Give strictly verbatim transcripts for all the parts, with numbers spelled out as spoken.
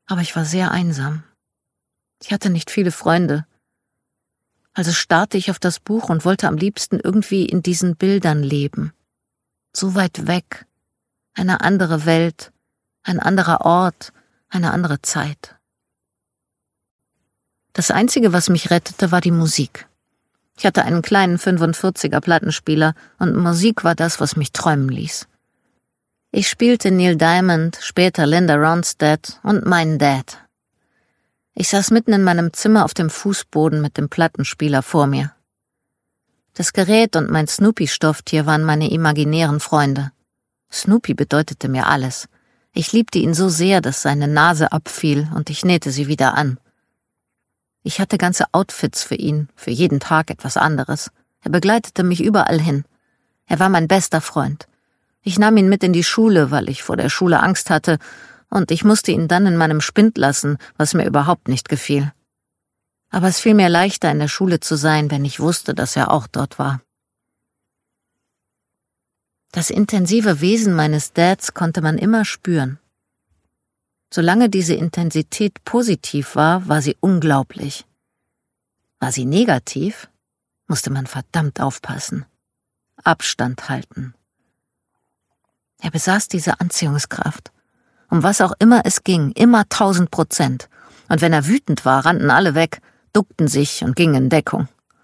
Aber ich war sehr einsam. Ich hatte nicht viele Freunde. Also starrte ich auf das Buch und wollte am liebsten irgendwie in diesen Bildern leben. So weit weg. Eine andere Welt, ein anderer Ort, eine andere Zeit. Das Einzige, was mich rettete, war die Musik. Ich hatte einen kleinen fünfundvierziger Plattenspieler und Musik war das, was mich träumen ließ. Ich spielte Neil Diamond, später Linda Ronstadt und meinen Dad. Ich saß mitten in meinem Zimmer auf dem Fußboden mit dem Plattenspieler vor mir. Das Gerät und mein Snoopy-Stofftier waren meine imaginären Freunde. Snoopy bedeutete mir alles. Ich liebte ihn so sehr, dass seine Nase abfiel und ich nähte sie wieder an. Ich hatte ganze Outfits für ihn, für jeden Tag etwas anderes. Er begleitete mich überall hin. Er war mein bester Freund. Ich nahm ihn mit in die Schule, weil ich vor der Schule Angst hatte, und ich musste ihn dann in meinem Spind lassen, was mir überhaupt nicht gefiel. Aber es fiel mir leichter, in der Schule zu sein, wenn ich wusste, dass er auch dort war. Das intensive Wesen meines Dads konnte man immer spüren. Solange diese Intensität positiv war, war sie unglaublich. War sie negativ, musste man verdammt aufpassen. Abstand halten. Er besaß diese Anziehungskraft. Um was auch immer es ging, immer tausend Prozent. Und wenn er wütend war, rannten alle weg, duckten sich und gingen in Deckung.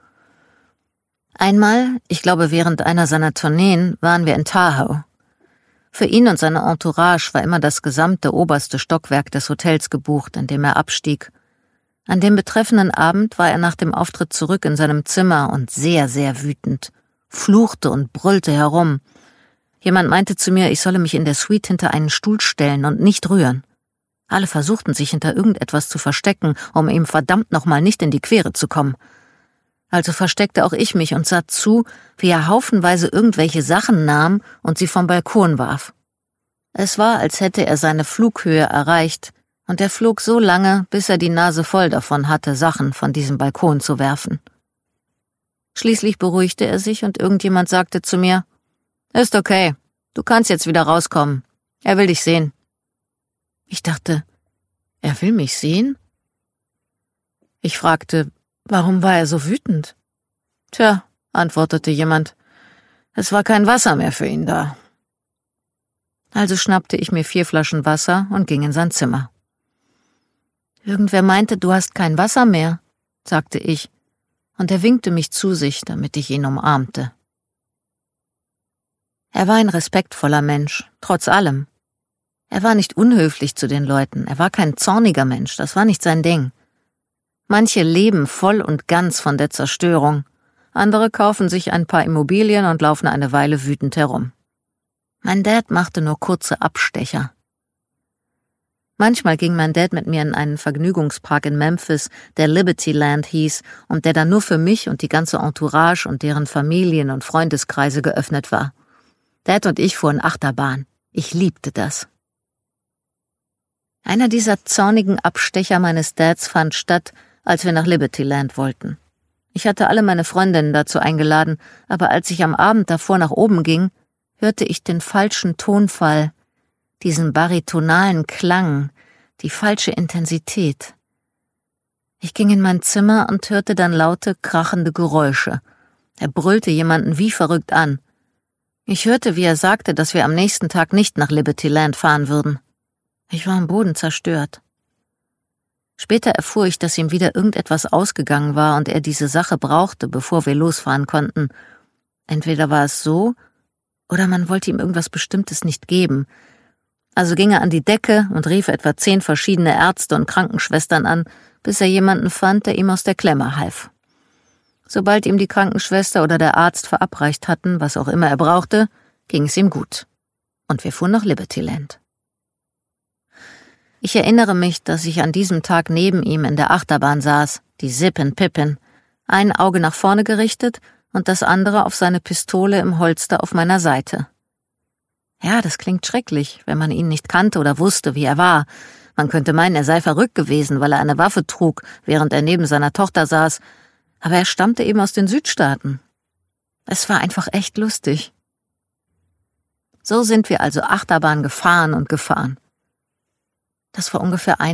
Einmal, ich glaube während einer seiner Tourneen, waren wir in Tahoe. Für ihn und seine Entourage war immer das gesamte oberste Stockwerk des Hotels gebucht, in dem er abstieg. An dem betreffenden Abend war er nach dem Auftritt zurück in seinem Zimmer und sehr, sehr wütend, fluchte und brüllte herum. Jemand meinte zu mir, ich solle mich in der Suite hinter einen Stuhl stellen und nicht rühren. Alle versuchten sich hinter irgendetwas zu verstecken, um ihm verdammt nochmal nicht in die Quere zu kommen. Also versteckte auch ich mich und sah zu, wie er haufenweise irgendwelche Sachen nahm und sie vom Balkon warf. Es war, als hätte er seine Flughöhe erreicht, und er flog so lange, bis er die Nase voll davon hatte, Sachen von diesem Balkon zu werfen. Schließlich beruhigte er sich und irgendjemand sagte zu mir, »Ist okay, du kannst jetzt wieder rauskommen. Er will dich sehen.« Ich dachte, er will mich sehen? Ich fragte, warum war er so wütend? »Tja«, antwortete jemand, »es war kein Wasser mehr für ihn da.« Also schnappte ich mir vier Flaschen Wasser und ging in sein Zimmer. »Irgendwer meinte, du hast kein Wasser mehr«, sagte ich, und er winkte mich zu sich, damit ich ihn umarmte. Er war ein respektvoller Mensch, trotz allem. Er war nicht unhöflich zu den Leuten, er war kein zorniger Mensch, das war nicht sein Ding. Manche leben voll und ganz von der Zerstörung, andere kaufen sich ein paar Immobilien und laufen eine Weile wütend herum. Mein Dad machte nur kurze Abstecher. Manchmal ging mein Dad mit mir in einen Vergnügungspark in Memphis, der Liberty Land hieß und der dann nur für mich und die ganze Entourage und deren Familien und Freundeskreise geöffnet war. Dad und ich fuhren Achterbahn. Ich liebte das. Einer dieser zornigen Abstecher meines Dads fand statt, als wir nach Liberty Land wollten. Ich hatte alle meine Freundinnen dazu eingeladen, aber als ich am Abend davor nach oben ging, hörte ich den falschen Tonfall, diesen baritonalen Klang, die falsche Intensität. Ich ging in mein Zimmer und hörte dann laute, krachende Geräusche. Er brüllte jemanden wie verrückt an. Ich hörte, wie er sagte, dass wir am nächsten Tag nicht nach Liberty Land fahren würden. Ich war am Boden zerstört. Später erfuhr ich, dass ihm wieder irgendetwas ausgegangen war und er diese Sache brauchte, bevor wir losfahren konnten. Entweder war es so, oder man wollte ihm irgendwas Bestimmtes nicht geben. Also ging er an die Decke und rief etwa zehn verschiedene Ärzte und Krankenschwestern an, bis er jemanden fand, der ihm aus der Klemme half. Sobald ihm die Krankenschwester oder der Arzt verabreicht hatten, was auch immer er brauchte, ging es ihm gut. Und wir fuhren nach Liberty Land. Ich erinnere mich, dass ich an diesem Tag neben ihm in der Achterbahn saß, die Zippin Pippin, ein Auge nach vorne gerichtet und das andere auf seine Pistole im Holster auf meiner Seite. Ja, das klingt schrecklich, wenn man ihn nicht kannte oder wusste, wie er war. Man könnte meinen, er sei verrückt gewesen, weil er eine Waffe trug, während er neben seiner Tochter saß, aber er stammte eben aus den Südstaaten. Es war einfach echt lustig. So sind wir also Achterbahn gefahren und gefahren. Das war ungefähr ein